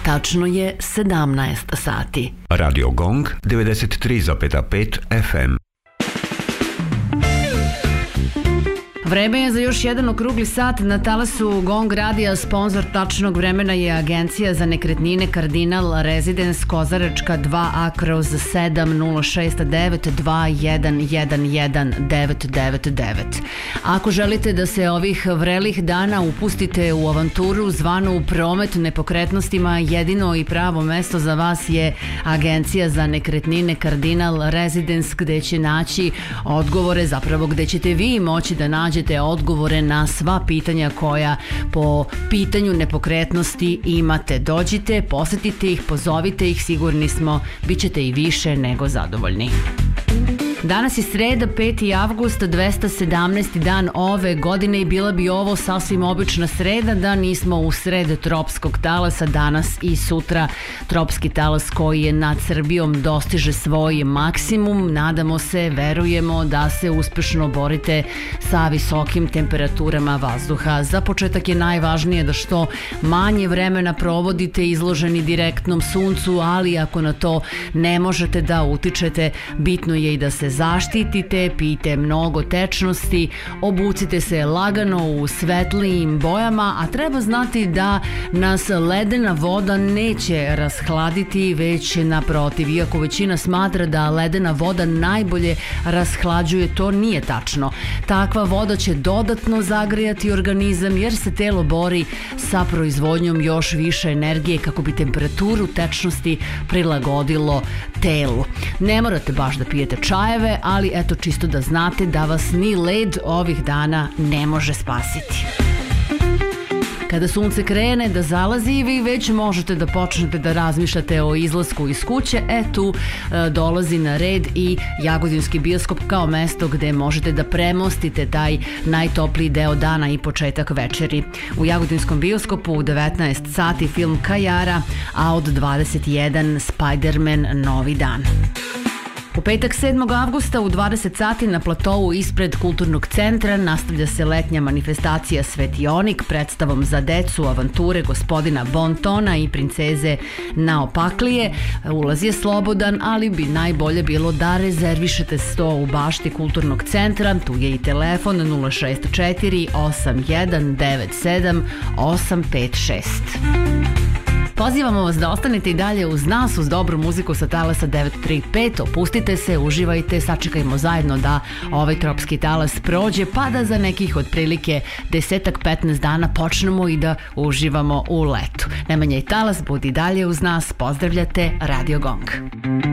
Tačno je 17 sati. Radio Gong 93,5 FM. Vreme je za još jedan okrugli sat na talasu Gong radija. Sponzor tačnog vremena je Agencija za nekretnine Kardinal Residence Kozaračka 2A/70692111999. Ako želite da se ovih vrelih dana upustite u avanturu zvanu promet nepokretnostima, jedino i pravo mesto za vas je Agencija za nekretnine Kardinal Residence, gde će naći odgovore, zapravo gde ćete vi moći da nađete odgovore na sva pitanja koja po pitanju nepokretnosti imate. Dođite, posetite ih, pozovite ih, sigurni smo, bit ćete i više nego zadovoljni. Danas je sreda, 5. avgust, 217. dan ove godine i bila bi ovo sasvim obična sreda da nismo u sred tropskog talasa. Danas i sutra tropski talas koji je nad Srbijom dostiže svoj maksimum. Nadamo se, verujemo da se uspešno borite sa visokim temperaturama vazduha. Za početak je najvažnije da što manje vremena provodite izloženi direktnom suncu, ali ako na to ne možete da utičete, bitno je i da se zaštitite, pijte mnogo tečnosti, obucite se lagano u svetlijim bojama, a treba znati da nas ledena voda neće rashladiti, već naprotiv. Iako većina smatra da ledena voda najbolje rashlađuje, to nije tačno. Takva voda će dodatno zagrijati organizam jer se telo bori sa proizvodnjom još više energije kako bi temperaturu tečnosti prilagodilo telu. Ne morate baš da pijete čajeve, ali eto čisto da znate da vas ni led ovih dana ne može spasiti. Kada sunce krene da zalazi, vi već možete da počnete da razmišljate o izlasku iz kuće. Tu dolazi na red i Jagodinski bioskop kao mesto gde možete da premostite taj najtopliji deo dana i početak večeri. U Jagodinskom bioskopu u 19 sati film Kajara, a od 21 Spider-Man Novi dan. U petak 7. avgusta u 20 sati na platovu ispred Kulturnog centra nastavlja se letnja manifestacija Svetionik predstavom za decu avanture gospodina Bontona i princeze Naopaklije. Ulaz je slobodan, ali bi najbolje bilo da rezervišete sto u bašti Kulturnog centra. Tu je i telefon 064 8197 856. Pozivamo vas da ostanete i dalje uz nas, uz dobru muziku sa talasa 935. Opustite se, uživajte, sačekajmo zajedno da ovaj tropski talas prođe, pa da za nekih otprilike 10-15 dana počnemo i da uživamo u letu. Nemanja i talas, budi dalje uz nas, pozdravljate Radio Gong.